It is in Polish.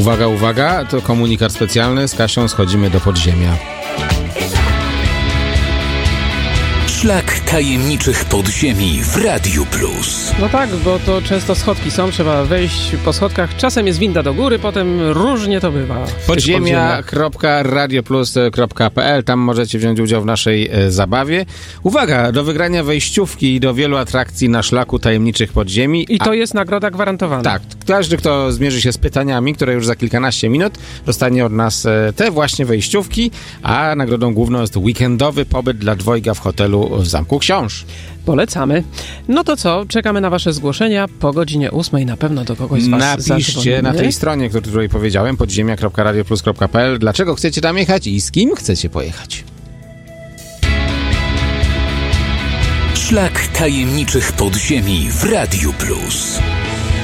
Uwaga, uwaga, to komunikat specjalny. Z Kasią schodzimy do podziemia. Szlak tajemniczych podziemi w Radiu Plus. No tak, bo to często schodki są, trzeba wejść po schodkach. Czasem jest winda do góry, potem różnie to bywa. Podziemia.radioplus.pl. Tam możecie wziąć udział w naszej zabawie. Uwaga, do wygrania wejściówki do wielu atrakcji na szlaku tajemniczych podziemi. I to jest nagroda gwarantowana. Tak, każdy, kto zmierzy się z pytaniami, które już za kilkanaście minut, dostanie od nas te właśnie wejściówki, a nagrodą główną jest weekendowy pobyt dla dwojga w hotelu w Zamku Książ. Polecamy. No to co? Czekamy na wasze zgłoszenia. Po godzinie 8 na pewno do kogoś z was napiszcie zadzwonimy. na tej stronie, której powiedziałem, podziemia.radioplus.pl, dlaczego chcecie tam jechać i z kim chcecie pojechać. Szlak tajemniczych podziemi w Radiu Plus.